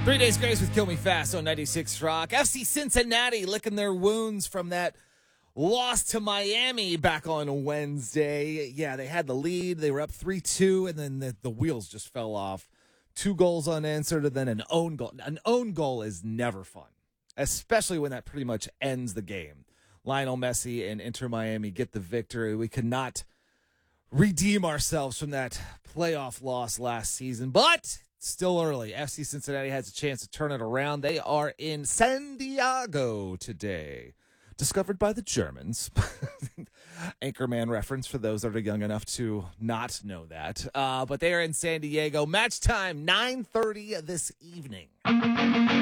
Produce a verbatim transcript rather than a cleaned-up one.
Three Days Grace with Kill Me Fast on ninety-six Rock. F C Cincinnati licking their wounds from that loss to Miami back on Wednesday. Yeah, they had the lead. They were up three two, and then the, the wheels just fell off. Two goals unanswered, and then an own goal. An own goal is never fun, especially when that pretty much ends the game. Lionel Messi and Inter Miami get the victory. We could not redeem ourselves from that playoff loss last season, but still early. F C Cincinnati has a chance to turn it around. They are in San Diego today. Discovered by the Germans. Anchorman reference for those that are young enough to not know that. Uh, but they are in San Diego. Match time, nine thirty this evening.